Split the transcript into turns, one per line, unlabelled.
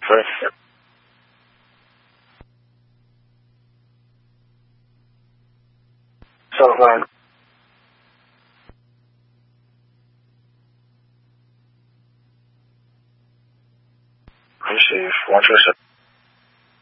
对。社会。恭喜王先生。